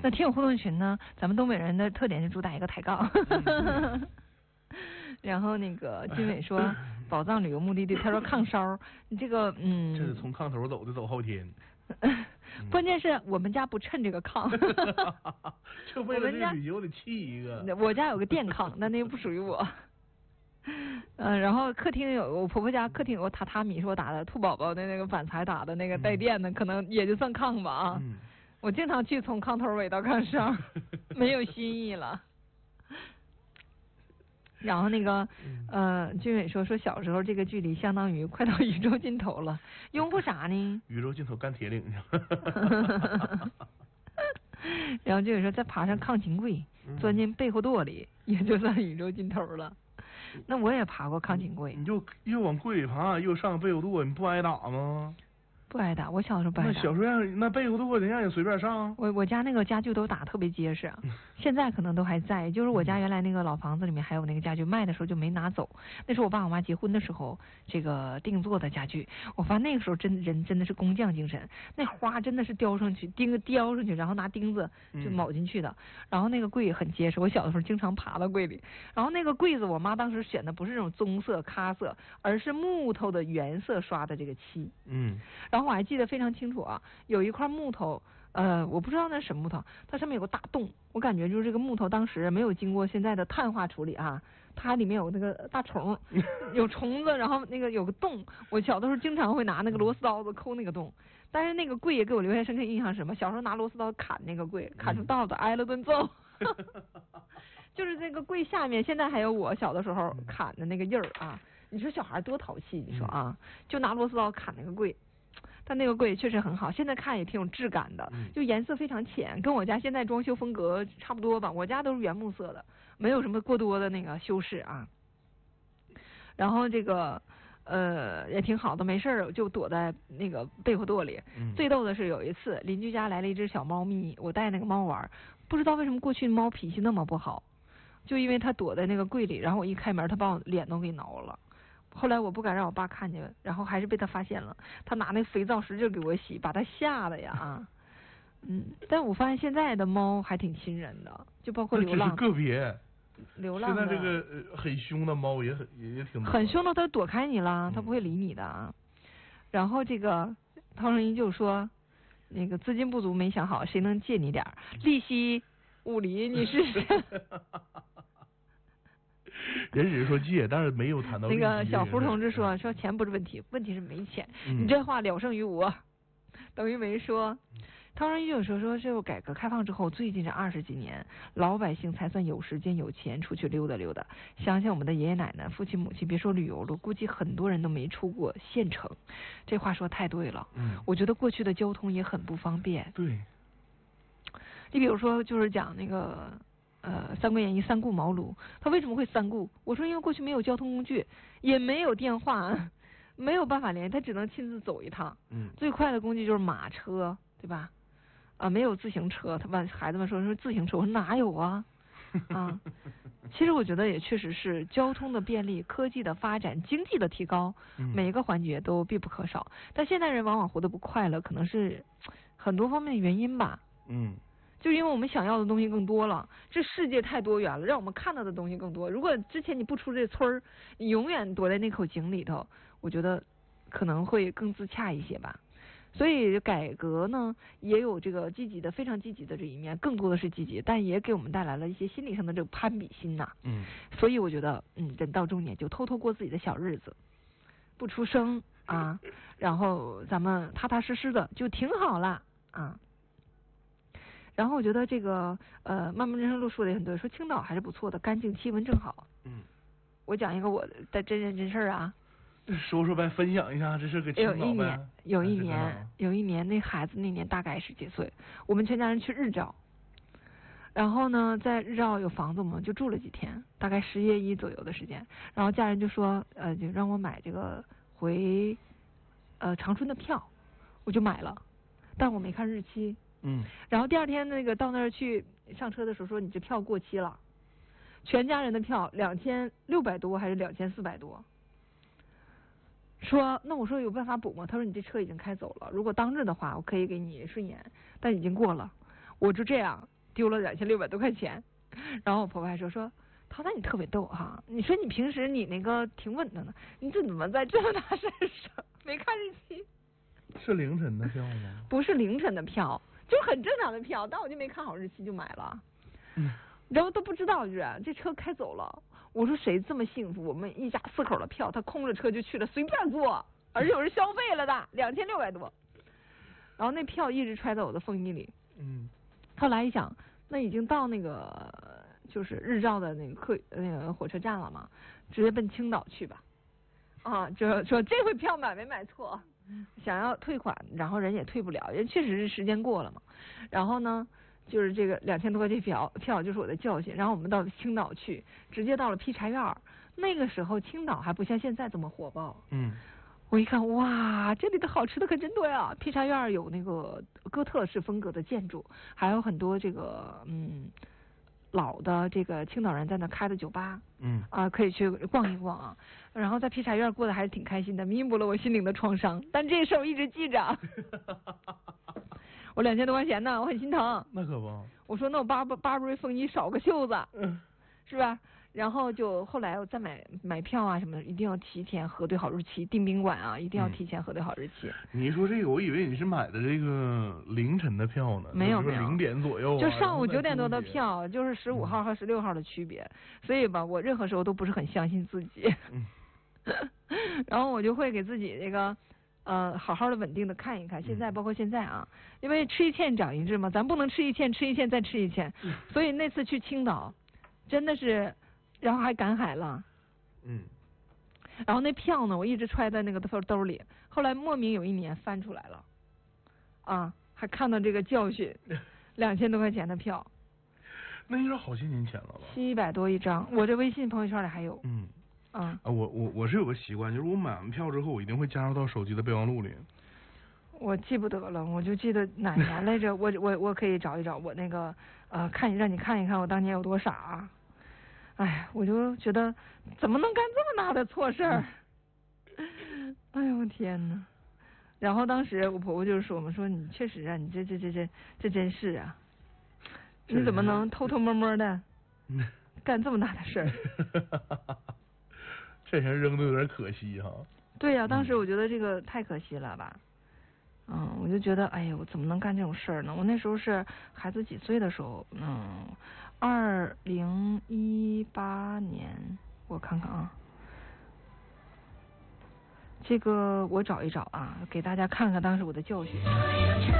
那听友互动群呢，咱们东北人的特点是主打一个抬杠。然后那个军伟说宝藏旅游目的地，他说炕烧，你这个这是从炕头走后天。 关键是我们家不趁这个炕。 就为了这个旅游得砌一个。 我家有个电炕，但那个不属于我。然后客厅我婆婆家客厅有个榻榻米，是我打的兔宝宝的那个板材打的那个带电的，可能也就算炕吧啊。我经常去从炕头尾到炕上，没有新意了。然后那个军伟说小时候这个距离相当于快到宇宙尽头了，拥护啥呢？ 宇宙尽头干铁岭去。 然后军伟说再爬上炕琴柜，钻进被后垛里，也就算宇宙尽头了。那我也爬过炕琴柜。 你就又往柜里爬，又上被后垛，你不挨打吗？ 不挨打，我小时候不挨打。 那小时候那被后垛人让你随便上。 我家那个家具都打特别结实，现在可能都还在。就是我家原来那个老房子里面还有那个家具，卖的时候就没拿走。那是我爸我妈结婚的时候这个定做的家具。我发现那个时候人真的是工匠精神，那花真的是雕上去，雕上去，然后拿钉子就铆进去的。然后那个柜也很结实，我小的时候经常爬到柜里。然后那个柜子我妈当时选的不是那种棕色咖色，而是木头的原色刷的这个漆。然后我还记得非常清楚啊，有一块木头，我不知道那是什么木头，它上面有个大洞，我感觉就是这个木头当时没有经过现在的碳化处理啊，它里面有那个大虫，有虫子，然后那个有个洞，我小的时候经常会拿那个螺丝刀子抠那个洞，但是那个柜也给我留下深刻印象是什么？小时候拿螺丝刀砍那个柜，砍出道子，挨了顿揍。就是这个柜下面，现在还有我小的时候砍的那个印儿啊。你说小孩多淘气，你说啊，就拿螺丝刀砍那个柜。但那个柜确实很好，现在看也挺有质感的，就颜色非常浅，跟我家现在装修风格差不多吧。我家都是原木色的，没有什么过多的那个修饰啊。然后这个也挺好的，没事儿就躲在那个被后垛里。最逗的是有一次邻居家来了一只小猫咪，我带那个猫玩，不知道为什么过去猫脾气那么不好，就因为它躲在那个柜里，然后我一开门，它把我脸都给挠了。后来我不敢让我爸看见，然后还是被他发现了，他拿那肥皂使劲给我洗，把他吓得呀。但我发现现在的猫还挺亲人的，就包括流浪。 只是个别。 流浪的。 现在这个很凶的猫也挺多。 很凶的，它躲开你了，它不会理你的。然后这个陶成一就说，那个资金不足没想好，谁能借你点儿？利息5厘，你试试。 人只是说借，但是没有谈到那个小胡同志说钱不是问题，问题是没钱。你这话了胜于无，等于没说。陶成一就说这个改革开放之后，最近这20几年，老百姓才算有时间有钱出去溜达溜达。想想我们的爷爷奶奶、父亲母亲，别说旅游了，估计很多人都没出过县城。这话说太对了。我觉得过去的交通也很不方便。 对。 你比如说，就是讲那个。三国演义三顾茅庐，他为什么会三顾？我说因为过去没有交通工具，也没有电话，没有办法联系，他只能亲自走一趟。最快的工具就是马车，对吧？没有自行车，他们孩子们说自行车，我说哪有啊？其实我觉得也确实是交通的便利、科技的发展、经济的提高，每一个环节都必不可少。但现代人往往活得不快乐，可能是很多方面的原因吧。就因为我们想要的东西更多了，这世界太多元了，让我们看到的东西更多。如果之前你不出这村儿，你永远躲在那口井里头，我觉得可能会更自洽一些吧。所以改革呢，也有这个积极的、非常积极的这一面，更多的是积极，但也给我们带来了一些心理上的这个攀比心呐。所以我觉得，人到中年就偷偷过自己的小日子，不出声啊，然后咱们踏踏实实的就挺好了啊。然后我觉得这个漫漫人生路说的也很对，说青岛还是不错的，干净，气温正好。我讲一个我的真人真事啊。 说说呗，分享一下，这是个青岛呗。 有一年，那孩子那年大概10几岁，我们全家人去日照，然后呢，在日照有房子，我们就住了几天，大概10夜1左右的时间。然后家人就说，就让我买这个回长春的票，我就买了，但我没看日期。然后第二天那个到那儿去上车的时候说你这票过期了，全家人的票2600多还是2400多。说那我说有办法补吗？他说你这车已经开走了，如果当日的话我可以给你顺延，但已经过了。 我就这样丢了2600多块钱。然后我婆婆还说涛涛你特别逗哈，你说你平时你那个挺稳的呢，你怎么在这么大事上没看日期？ 是凌晨的票吗？ 不是凌晨的票，就是很正常的票，但我就没看好日期就买了。然后都不知道，居然这车开走了。我说谁这么幸福？我们一家4口的票，他空着车就去了，随便坐，而且我是消费了的2600多。然后那票一直揣在我的风衣里。后来一想，那已经到那个就是日照的那个火车站了嘛，直接奔青岛去吧。啊，就说这回票买没买错，想要退款，然后人也退不了，人确实是时间过了嘛。然后呢，就是这个2000多块钱票就是我的教训。然后我们到青岛去，直接到了劈柴院。那个时候青岛还不像现在这么火爆。我一看，哇，这里的好吃的可真多呀！劈柴院有那个哥特式风格的建筑，还有很多这个老的这个青岛人在那开的酒吧。可以去逛一逛啊。然后在劈柴院过得还是挺开心的，弥补了我心灵的创伤。但这事儿我一直记着。我2000多块钱呢，我很心疼。 那可不。 我说那我Burberry风衣少个袖子，是吧？然后就后来我再买票啊什么的，一定要提前核对好日期，订宾馆啊一定要提前核对好日期。 你一说这个，我以为你是买的这个凌晨的票呢。 没有 0点左右。 就上午9点多的票，就是15号和16号的区别。所以吧，我任何时候都不是很相信自己。然后我就会给自己这个好好的稳定的看一看。现在包括现在啊，因为吃一堑长一智嘛，咱不能吃一堑再吃一堑。所以那次去青岛真的是，然后还赶海了。然后那票呢，我一直揣在那个兜里。后来莫名有一年翻出来了，还看到这个教训，2000多块钱的票。 那应该好些年前了吧 ？700多一张，我这微信朋友圈里还有。 我是有个习惯，就是我买完票之后，我一定会加入到手机的备忘录里。 我记不得了，我就记得哪年来着。我可以找一找，我那个让你看一看我当年有多傻。哎，我就觉得怎么能干这么大的错事儿？哎呦天哪！然后当时我婆婆就是说，我们说你确实啊，你这真是啊，你怎么能偷偷摸摸的干这么大的事儿？ 这钱扔的有点可惜哈。 对呀，当时我觉得这个太可惜了吧。我就觉得，哎呀，我怎么能干这种事儿呢？我那时候是孩子几岁的时候，2018年，我看看啊，这个我找一找啊，给大家看看当时我的教训。